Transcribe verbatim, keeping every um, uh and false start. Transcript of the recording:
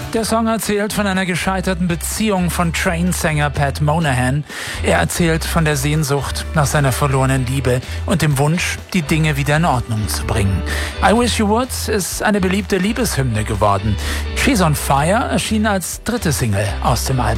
Der Song erzählt von einer gescheiterten Beziehung von Train-Sänger Pat Monahan. Er erzählt von der Sehnsucht nach seiner verlorenen Liebe und dem Wunsch, die Dinge wieder in Ordnung zu bringen. I Wish You Would ist eine beliebte Liebeshymne geworden. She's on Fire erschien als dritte Single aus dem Album.